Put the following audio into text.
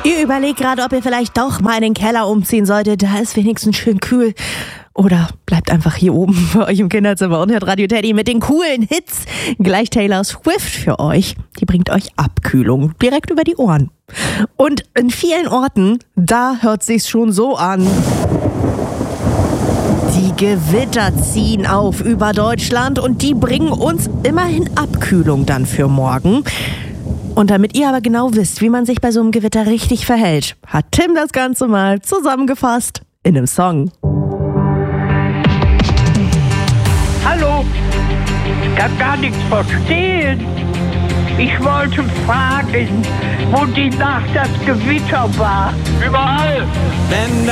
Ihr überlegt gerade, ob ihr vielleicht doch mal in den Keller umziehen solltet. Da ist wenigstens schön kühl. Oder bleibt einfach hier oben bei euch im Kinderzimmer und hört Radio Teddy mit den coolen Hits. Gleich Taylor Swift für euch. Die bringt euch Abkühlung direkt über die Ohren. Und in vielen Orten, da hört sich's schon so an. Die Gewitter ziehen auf über Deutschland und die bringen uns immerhin Abkühlung dann für morgen. Und damit ihr aber genau wisst, wie man sich bei so einem Gewitter richtig verhält, hat Tim das Ganze mal zusammengefasst in einem Song. Hallo, ich kann gar nichts verstehen. Ich wollte fragen, wo die Nacht das Gewitter war. Überall! Wenn